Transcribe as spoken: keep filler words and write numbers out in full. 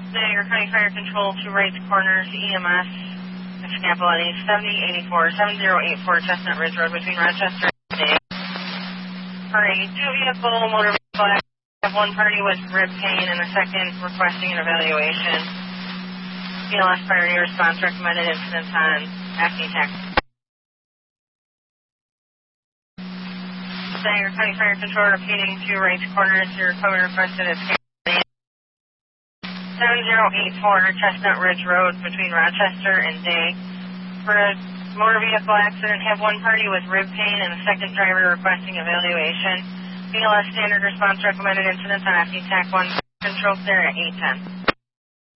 Niagara County Fire Control to Wrights Corners, E M S, Scapolini, seventy eighty-four, seven zero eight four Chestnut Ridge Road between Rochester and Day. For a two-vehicle motor vehicle accident, one party with rib pain and the second requesting an evaluation. B L S priority response recommended incident on Acme Tech. Niagara County Fire Control repeating to Wrights Corners, your recovery requested at seven zero eight four Chestnut Ridge Road between Rochester and Day. For a motor vehicle accident, have one party with rib pain and the second driver requesting evaluation. B L S standard response recommended incidents on F D TAC one control clear at eight ten.